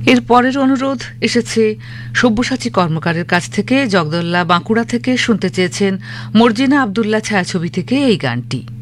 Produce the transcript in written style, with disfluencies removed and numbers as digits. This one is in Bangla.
এর পরের অনুরোধ এসেছে সব্যসাচী কর্মকারের কাছ থেকে। জগদল্লা বাঁকুড়া থেকে শুনতে চেয়েছেন মর্জিনা আব্দুল্লাহ ছায়াছবি থেকে এই গানটি।